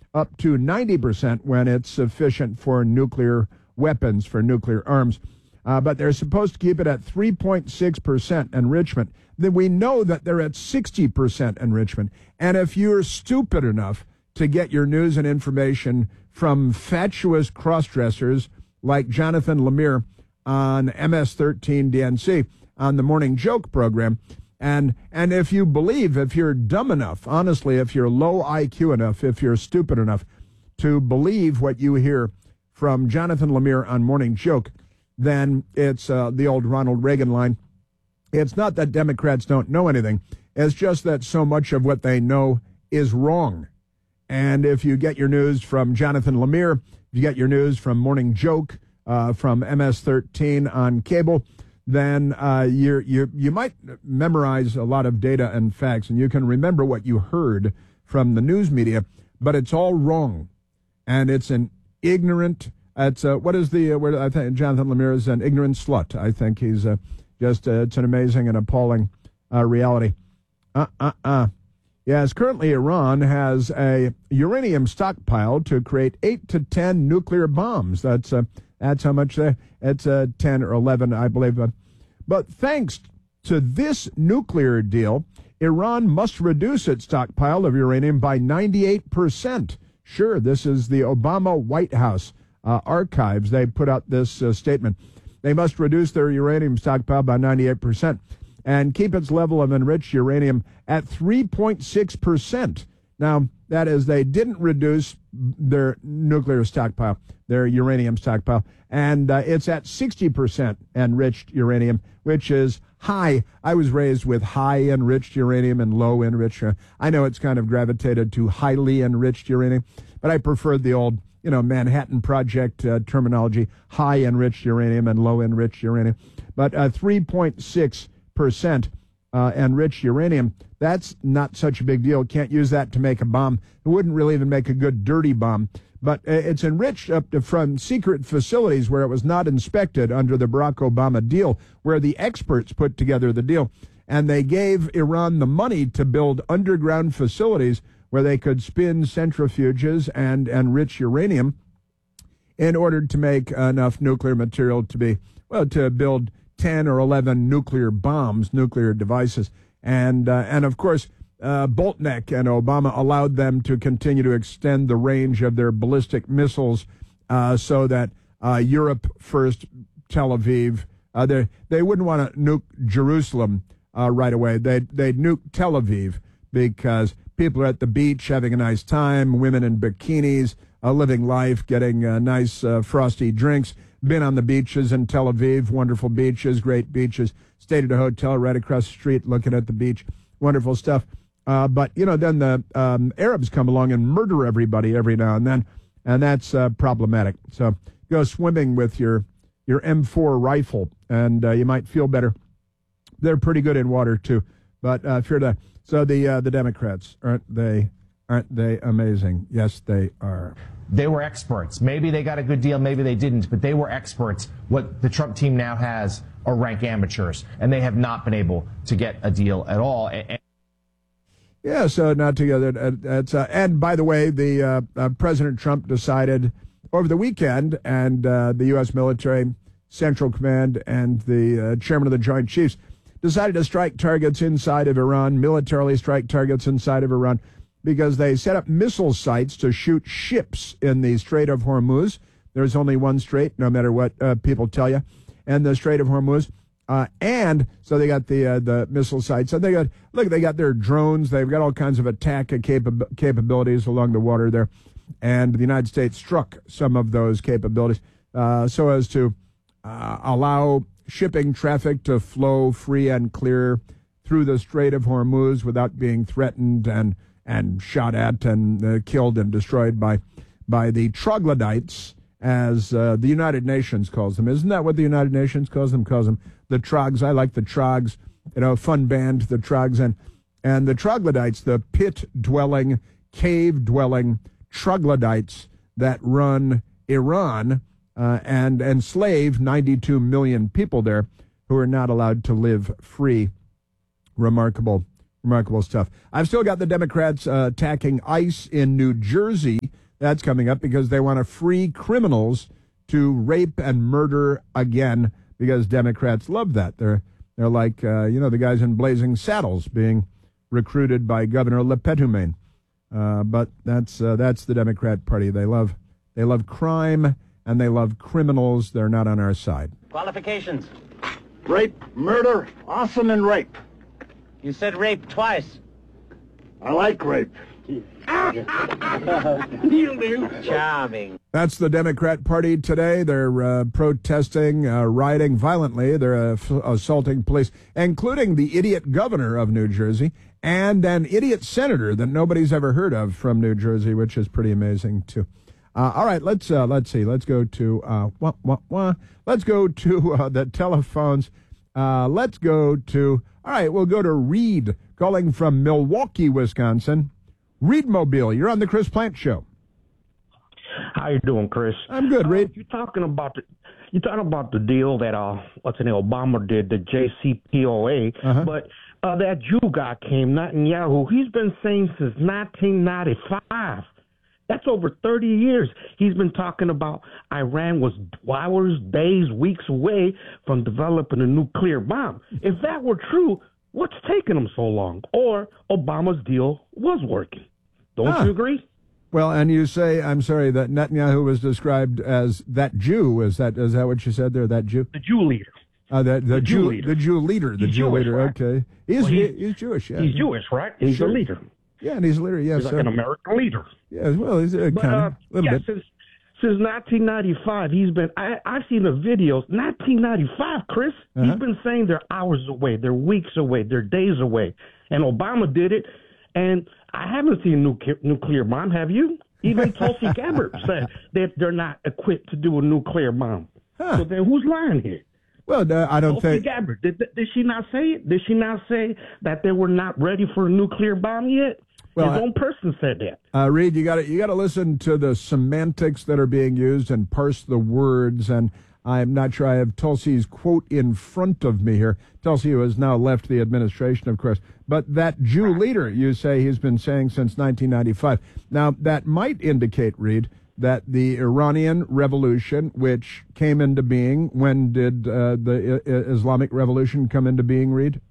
up to 90% when it's sufficient for nuclear weapons, for nuclear arms. But they're supposed to keep it at 3.6% enrichment. Then we know that they're at 60% enrichment. And if you're stupid enough to get your news and information from fatuous cross-dressers like Jonathan Lemire on MS-13 DNC on the Morning Joke program, and if you believe, if you're dumb enough, honestly, if you're low IQ enough, if you're stupid enough to believe what you hear from Jonathan Lemire on Morning Joke, then it's the old Ronald Reagan line. It's not that Democrats don't know anything. It's just that so much of what they know is wrong. And if you get your news from Jonathan Lemire, if you get your news from Morning Joke, from MS-13 on cable, then you might memorize a lot of data and facts, and you can remember what you heard from the news media, but it's all wrong. And it's an ignorant, it's what is the, where I think Jonathan Lemire is an ignorant slut. I think he's just, it's an amazing and appalling reality. Yes, currently Iran has a uranium stockpile to create 8 to 10 nuclear bombs. That's how much it's 10 or 11, I believe. But thanks to this nuclear deal, Iran must reduce its stockpile of uranium by 98%. Sure, this is the Obama White House archives. They put out this statement. They must reduce their uranium stockpile by 98% and keep its level of enriched uranium at 3.6%. Now, that is, they didn't reduce their nuclear stockpile, their uranium stockpile, and it's at 60% enriched uranium, which is high. I was raised with high enriched uranium and low enriched. I know it's kind of gravitated to highly enriched uranium, but I preferred the old, Manhattan Project terminology, high enriched uranium and low enriched uranium. But 3.6% enriched uranium, that's not such a big deal. Can't use that to make a bomb. It wouldn't really even make a good dirty bomb. But it's enriched up to from secret facilities where it was not inspected under the Barack Obama deal, where the experts put together the deal. And they gave Iran the money to build underground facilities where they could spin centrifuges and enrich uranium in order to make enough nuclear material to build 10 or 11 nuclear bombs, nuclear devices. And of course, Boltneck and Obama allowed them to continue to extend the range of their ballistic missiles so that Europe first, Tel Aviv, they wouldn't want to nuke Jerusalem right away. They'd nuke Tel Aviv because people are at the beach having a nice time, women in bikinis, living life, getting nice frosty drinks. Been on the beaches in Tel Aviv, wonderful beaches, great beaches. Stayed at a hotel right across the street looking at the beach, wonderful stuff. But, then the Arabs come along and murder everybody every now and then, and that's problematic. So go swimming with your M4 rifle, and you might feel better. They're pretty good in water, too. But so the Democrats, aren't they amazing? Yes, they are. They were experts. Maybe they got a good deal, maybe they didn't, but they were experts. What the Trump team now has are rank amateurs, and they have not been able to get a deal at all. Yeah, so not together. And by the way, the President Trump decided over the weekend, and the U.S. military, Central Command, and the chairman of the Joint Chiefs decided to strike targets inside of Iran, militarily strike targets inside of Iran, because they set up missile sites to shoot ships in the Strait of Hormuz. There's only one strait, no matter what people tell you, and the Strait of Hormuz. And so they got the missile sites. And they got their drones. They've got all kinds of attack capabilities along the water there. And the United States struck some of those capabilities so as to allow shipping traffic to flow free and clear through the Strait of Hormuz without being threatened and shot at and killed and destroyed by the troglodytes, as the United Nations calls them. Isn't that what the United Nations calls them? Calls them the Trogs. I like the Trogs, fun band, the Trogs. And the troglodytes, the pit-dwelling, cave-dwelling troglodytes that run Iran and enslave 92 million people there who are not allowed to live free. Remarkable Remarkable stuff. I've still got the Democrats attacking ICE in New Jersey. That's coming up because they want to free criminals to rape and murder again because Democrats love that. They're like, the guys in Blazing Saddles being recruited by Governor Le Pétomane. But that's the Democrat Party. They love crime and they love criminals. They're not on our side. Qualifications. Rape, murder, arson, and rape. You said rape twice. I like rape. Charming. That's the Democrat Party today. They're protesting, rioting violently. They're assaulting police, including the idiot governor of New Jersey and an idiot senator that nobody's ever heard of from New Jersey, which is pretty amazing too. All right, let's see. Let's go to Let's go to the telephones. Let's go to. All right, we'll go to Reed calling from Milwaukee, Wisconsin. Reed Mobile, you're on the Chris Plant Show. How you doing, Chris? I'm good, Reed. You're talking about the deal that Obama did, the JCPOA, but that Jew guy came, Netanyahu. He's been saying since 1995. That's over 30 years. He's been talking about Iran was hours, days, weeks away from developing a nuclear bomb. If that were true, what's taking them so long? Or Obama's deal was working. Don't you agree? Well, and you say, I'm sorry, that Netanyahu was described as that Jew. Is that what you said there, that Jew? The Jew leader. The Jew leader. The Jew leader. He's Jewish, right? Okay. He's Jewish, yeah. He's Jewish, right? He's a leader. Yeah, and he's a leader, yes. He's like an American leader. Yeah, well, he's kind of a little bit. Since 1995, he's been. I've seen the videos. 1995, Chris. He's been saying they're hours away, they're weeks away, they're days away, and Obama did it. And I haven't seen a nuclear bomb. Have you? Even Tulsi Gabbard said that they're not equipped to do a nuclear bomb. So then, who's lying here? Well, I don't think. Tulsi Gabbard. Did she not say it? Did she not say that they were not ready for a nuclear bomb yet? Well, his own person said that. Reed, you got to listen to the semantics that are being used and parse the words. And I'm not sure I have Tulsi's quote in front of me here. Tulsi, who has now left the administration, of course. But that Jew leader, you say he's been saying since 1995. Now, that might indicate, Reed, that the Iranian Revolution, which came into being, when did the Islamic Revolution come into being, Reed?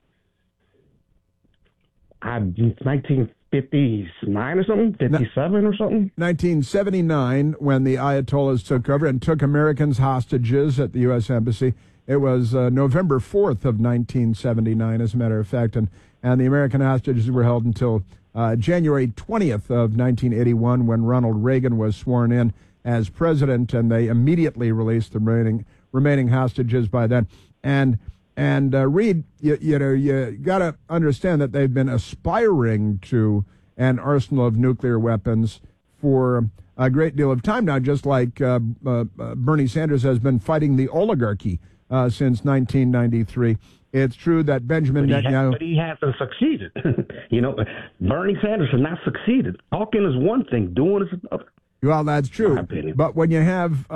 1959 or something, 57 or something. 1979, when the Ayatollahs took over and took Americans hostages at the U.S. Embassy. It was November 4th of 1979, as a matter of fact, and the American hostages were held until January 20th of 1981, when Ronald Reagan was sworn in as president, and they immediately released the remaining hostages by then. And Reed, you got to understand that they've been aspiring to an arsenal of nuclear weapons for a great deal of time now, just like Bernie Sanders has been fighting the oligarchy since 1993. It's true that Benjamin Netanyahu... But he hasn't succeeded. Bernie Sanders has not succeeded. Talking is one thing, doing is another. Well, that's true. But when you have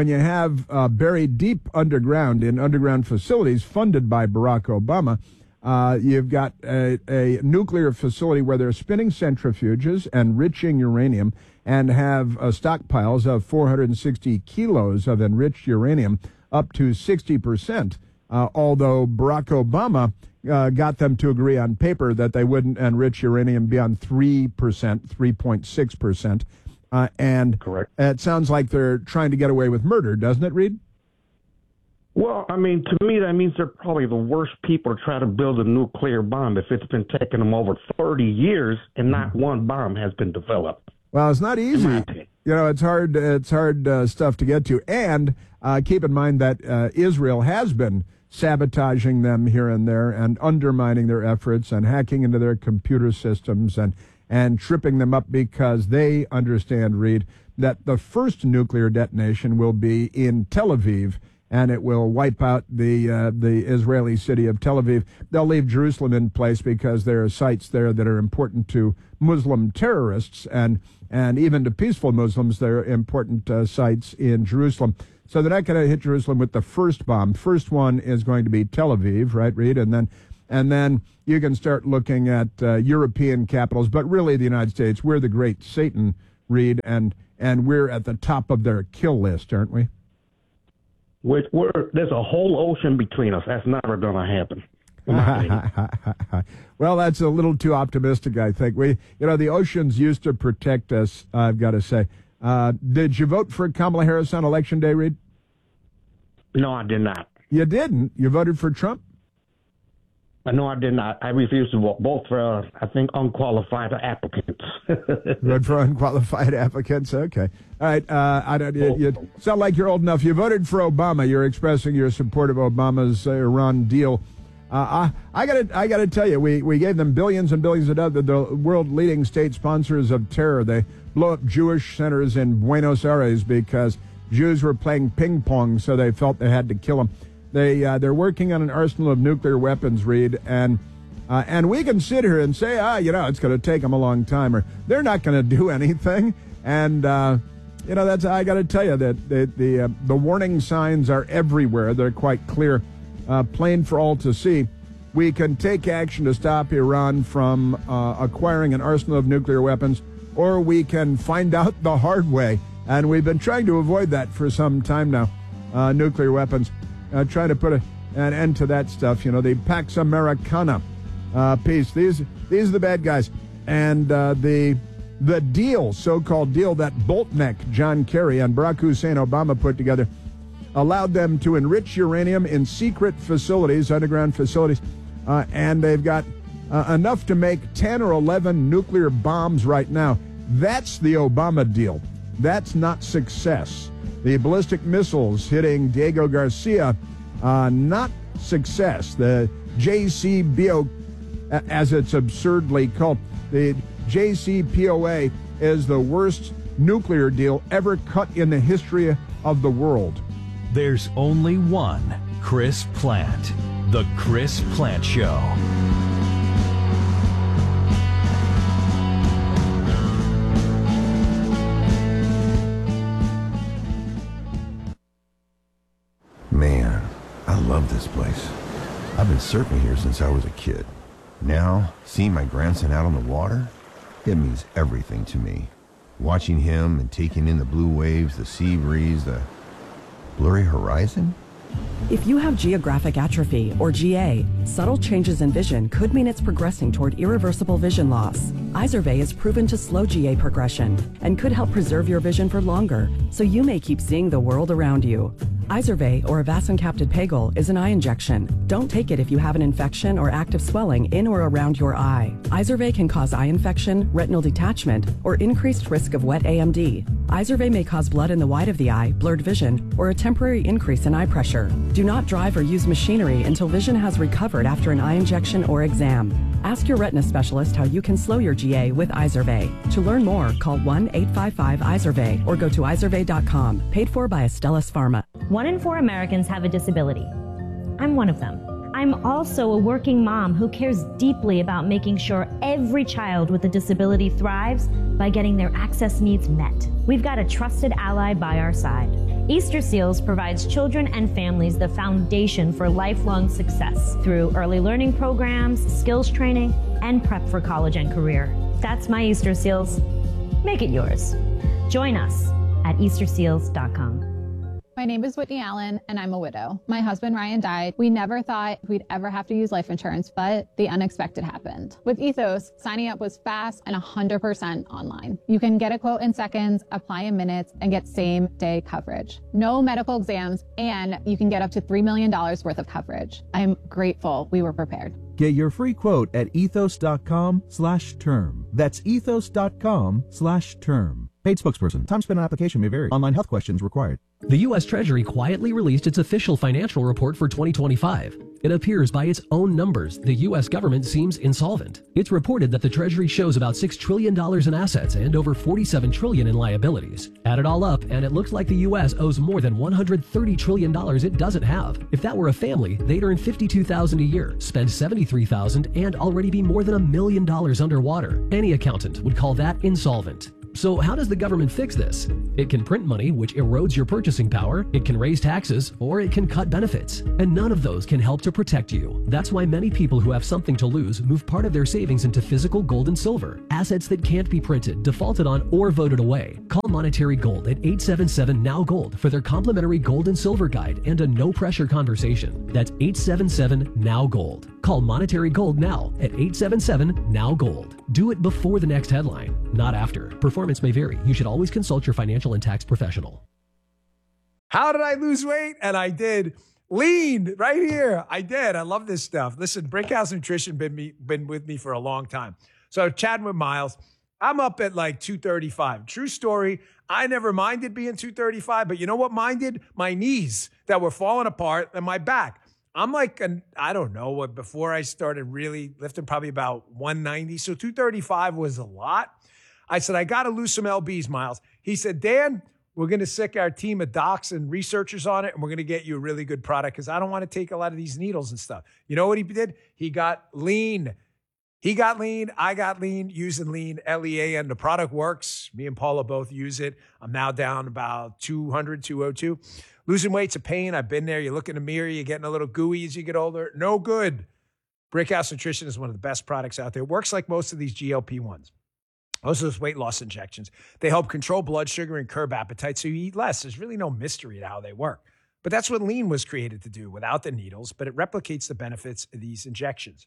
buried deep underground in underground facilities funded by Barack Obama, you've got a nuclear facility where they're spinning centrifuges, enriching uranium, and have stockpiles of 460 kilos of enriched uranium, up to 60%. Although Barack Obama got them to agree on paper that they wouldn't enrich uranium beyond 3%, 3.6%. And correct. It sounds like they're trying to get away with murder, doesn't it, Reed? Well, I mean, to me, that means they're probably the worst people to try to build a nuclear bomb if it's been taking them over 30 years and not one bomb has been developed. Well, it's not easy. It's hard stuff to get to. And keep in mind that Israel has been sabotaging them here and there and undermining their efforts and hacking into their computer systems and tripping them up because they understand, Reed, that the first nuclear detonation will be in Tel Aviv, and it will wipe out the Israeli city of Tel Aviv. They'll leave Jerusalem in place because there are sites there that are important to Muslim terrorists and even to peaceful Muslims. There are important sites in Jerusalem. So they're not going to hit Jerusalem with the first bomb. First one is going to be Tel Aviv, right, Reed? And And then you can start looking at European capitals, but really the United States. We're the great Satan, Reed, and we're at the top of their kill list, aren't we? There's a whole ocean between us. That's never going to happen. Well, that's a little too optimistic, I think. The oceans used to protect us, I've got to say. Did you vote for Kamala Harris on Election Day, Reed? No, I did not. You didn't? You voted for Trump? No, I did not. I refused to vote. Both for, I think, unqualified applicants. Vote for unqualified applicants? Okay. All right. You sound like you're old enough. You voted for Obama. You're expressing your support of Obama's Iran deal. I gotta tell you, we gave them billions and billions of dollars. The world leading state sponsors of terror. They blow up Jewish centers in Buenos Aires because Jews were playing ping pong, so they felt they had to kill them. They're working on an arsenal of nuclear weapons, Reed, and we can sit here and say, it's going to take them a long time, or they're not going to do anything. And that's I got to tell you that the warning signs are everywhere. They're quite clear, plain for all to see. We can take action to stop Iran from acquiring an arsenal of nuclear weapons, or we can find out the hard way. And we've been trying to avoid that for some time now. Nuclear weapons. Trying to put an end to that stuff. The Pax Americana piece. These are the bad guys. And the deal, so-called deal that Boltneck, John Kerry, and Barack Hussein Obama put together allowed them to enrich uranium in secret facilities, underground facilities, and they've got enough to make 10 or 11 nuclear bombs right now. That's the Obama deal. That's not success. The ballistic missiles hitting Diego Garcia, not success. The JCPOA, as it's absurdly called, the JCPOA is the worst nuclear deal ever cut in the history of the world. There's only one Chris Plante. The Chris Plante Show. Man, I love this place. I've been surfing here since I was a kid. Now, seeing my grandson out on the water, it means everything to me. Watching him and taking in the blue waves, the sea breeze, the blurry horizon. If you have geographic atrophy, or GA, subtle changes in vision could mean it's progressing toward irreversible vision loss. Izervay is proven to slow GA progression and could help preserve your vision for longer, so you may keep seeing the world around you. Izervay, or avacincaptad pegol, is an eye injection. Don't take it if you have an infection or active swelling in or around your eye. Izervay can cause eye infection, retinal detachment, or increased risk of wet AMD. Izervay may cause blood in the white of the eye, blurred vision, or a temporary increase in eye pressure. Do not drive or use machinery until vision has recovered after an eye injection or exam. Ask your retina specialist how you can slow your GA with Izervay. To learn more, call 1-855-IZERVAY or go to izervay.com. Paid for by Astellas Pharma. 1 in 4 Americans have a disability. I'm one of them. I'm also a working mom who cares deeply about making sure every child with a disability thrives by getting their access needs met. We've got a trusted ally by our side. Easter Seals provides children and families the foundation for lifelong success through early learning programs, skills training, and prep for college and career. That's my Easter Seals. Make it yours. Join us at easterseals.com. My name is Whitney Allen, and I'm a widow. My husband, Ryan, died. We never thought we'd ever have to use life insurance, but the unexpected happened. With Ethos, signing up was fast and 100% online. You can get a quote in seconds, apply in minutes, and get same-day coverage. No medical exams, and you can get up to $3 million worth of coverage. I'm grateful we were prepared. Get your free quote at ethos.com/term. That's ethos.com/term. Paid spokesperson. Time spent on application may vary. Online health questions required. The U.S. Treasury quietly released its official financial report for 2025. It appears by its own numbers the U.S. government seems insolvent. It's reported that the Treasury shows about $6 trillion in assets and over $47 trillion in liabilities. Add it all up, and it looks like the U.S. owes more than $130 trillion it doesn't have. If that were a family, they'd earn $52,000 a year, spend $73,000, and already be more than $1 million underwater. Any accountant would call that insolvent. So how does the government fix this? It can print money, which erodes your purchasing power, it can raise taxes, or it can cut benefits. And none of those can help to protect you. That's why many people who have something to lose move part of their savings into physical gold and silver, assets that can't be printed, defaulted on, or voted away. Call Monetary Gold at 877-NOW-GOLD for their complimentary gold and silver guide and a no-pressure conversation. That's 877-NOW-GOLD. Call Monetary Gold now at 877-NOW-GOLD. Do it before the next headline, not after. Performance may vary. You should always consult your financial and tax professional. How did I lose weight? And I did. Lean right here. I did. I love this stuff. Listen, Brickhouse Nutrition been with me for a long time. So chatting with Miles, I'm up at like 235. True story. I never minded being 235, but you know what minded? My knees that were falling apart and my back. I'm like, I don't know what, before I started really lifting, probably about 190. So 235 was a lot. I said, I got to lose some LBs, Miles. He said, Dan, we're going to sick our team of docs and researchers on it, and we're going to get you a really good product because I don't want to take a lot of these needles and stuff. You know what he did? He got lean. He got lean. I got lean, using lean, L-E-A-N. The product works. Me and Paula both use it. I'm now down about 200, 202. Losing weight's a pain. I've been there. You look in the mirror, you're getting a little gooey as you get older. No good. Brickhouse Nutrition is one of the best products out there. It works like most of these GLP-1s. Most of those weight loss injections. They help control blood sugar and curb appetite so you eat less. There's really no mystery to how they work. But that's what lean was created to do without the needles, but it replicates the benefits of these injections.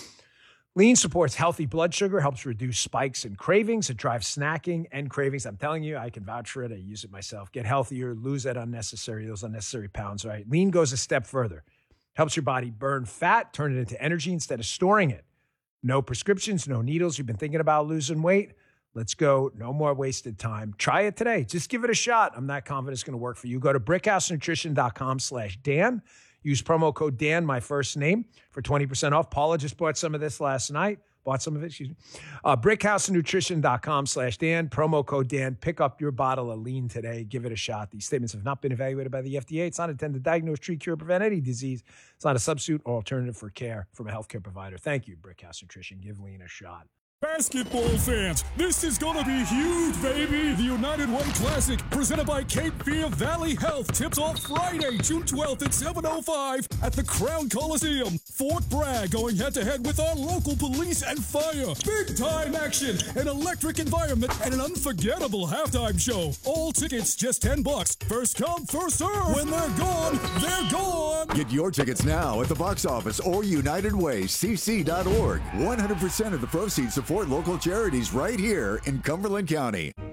Lean supports healthy blood sugar, helps reduce spikes and cravings. It drives snacking and cravings. I'm telling you, I can vouch for it. I use it myself. Get healthier, lose those unnecessary pounds, right? Lean goes a step further. Helps your body burn fat, turn it into energy instead of storing it. No prescriptions, no needles. You've been thinking about losing weight? Let's go. No more wasted time. Try it today. Just give it a shot. I'm not confident it's going to work for you. Go to brickhousenutrition.com/Dan. Use promo code Dan, my first name, for 20% off. Paula just bought some of this last night. Brickhousenutrition.com/Dan. Promo code Dan. Pick up your bottle of lean today. Give it a shot. These statements have not been evaluated by the FDA. It's not intended to diagnose, treat, cure, prevent any disease. It's not a substitute or alternative for care from a healthcare provider. Thank you, Brickhouse Nutrition. Give lean a shot. Basketball fans, this is gonna be huge, baby! The United Way Classic, presented by Cape Fear Valley Health, tips off Friday, June 12th at 7:05 at the Crown Coliseum. Fort Bragg going head-to-head with our local police and fire. Big-time action, an electric environment, and an unforgettable halftime show. All tickets just $10. First come, first serve. When they're gone, they're gone. Get your tickets now at the box office or UnitedWayCC.org. 100% of the proceeds support local charities right here in Cumberland County.